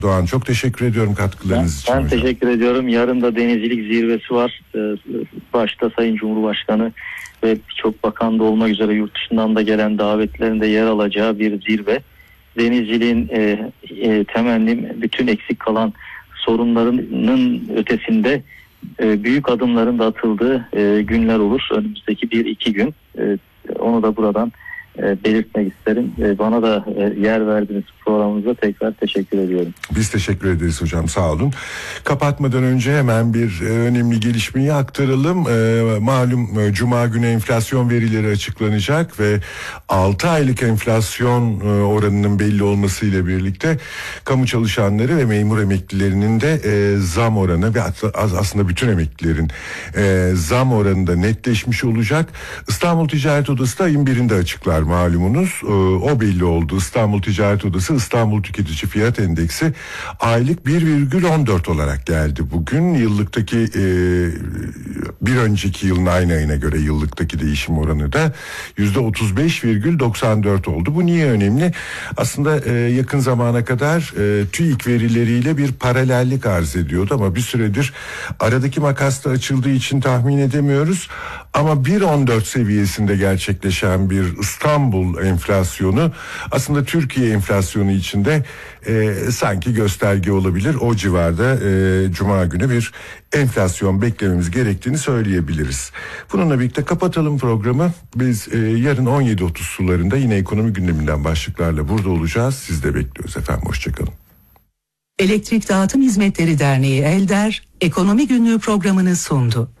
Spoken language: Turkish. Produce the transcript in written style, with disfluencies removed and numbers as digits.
Doğan, çok teşekkür ediyorum katkılarınız için. Ben teşekkür ediyorum. Yarın da denizcilik zirvesi var. Başta Sayın Cumhurbaşkanı ve birçok bakan da olmak üzere yurt dışından da gelen davetlerinde yer alacağı bir zirve. Denizciliğin temennim bütün eksik kalan sorunlarının ötesinde büyük adımların da atıldığı günler olur. Önümüzdeki 1-2 gün. Onu da buradan belirtmek isterim. Bana da yer verdiğiniz programımıza tekrar teşekkür ediyorum. Biz teşekkür ederiz hocam, sağ olun. Kapatmadan önce hemen bir önemli gelişmeyi aktaralım. Malum Cuma günü enflasyon verileri açıklanacak ve 6 aylık enflasyon oranının belli olmasıyla birlikte kamu çalışanları ve memur emeklilerinin de zam oranı ve aslında bütün emeklilerin zam oranı da netleşmiş olacak. İstanbul Ticaret Odası da ayın 1'inde açıklar malumunuz. O belli oldu. İstanbul Ticaret Odası İstanbul Tüketici Fiyat Endeksi aylık 1,14 olarak geldi bugün. Yıllıktaki bir önceki yılın aynı ayına göre yıllıktaki değişim oranı da %35,94 oldu. Bu niye önemli? Aslında yakın zamana kadar TÜİK verileriyle bir paralellik arz ediyordu ama bir süredir aradaki makas da açıldığı için tahmin edemiyoruz. Ama 1,14 seviyesinde gerçekleşen bir İstanbul enflasyonu aslında Türkiye enflasyonu içinde sanki gösterge olabilir. O civarda Cuma günü bir enflasyon beklememiz gerektiğini söyleyebiliriz. Bununla birlikte kapatalım programı. Biz yarın 17.30 sularında yine ekonomi gündeminden başlıklarla burada olacağız. Siz de bekliyoruz efendim. Hoşçakalın. Elektrik Dağıtım Hizmetleri Derneği ELDER, Ekonomi Günlüğü programını sundu.